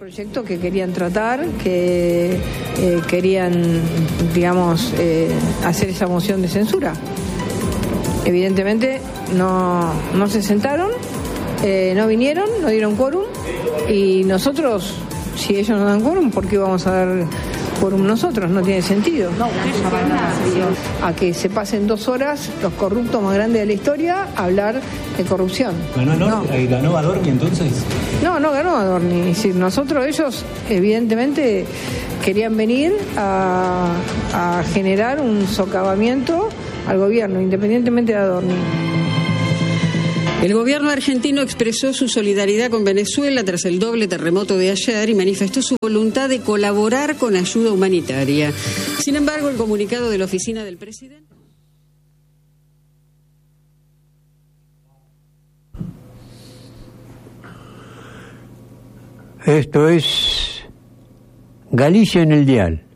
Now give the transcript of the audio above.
Proyecto que querían tratar, que querían, digamos, hacer esa moción de censura. Evidentemente no se sentaron, no vinieron, no dieron quórum, y nosotros, si ellos no dan quórum, ¿por qué vamos a dar quórum nosotros? No tiene sentido. A que se pasen 2 horas los corruptos más grandes de la historia a hablar de corrupción. ¿Ganó Adorni entonces? No ganó Adorni. Es decir, ellos evidentemente querían venir a generar un socavamiento al gobierno, independientemente de Adorni. El gobierno argentino expresó su solidaridad con Venezuela tras el doble terremoto de ayer y manifestó su voluntad de colaborar con ayuda humanitaria. Sin embargo, el comunicado de la oficina del presidente... Esto es Galicia en el Dial.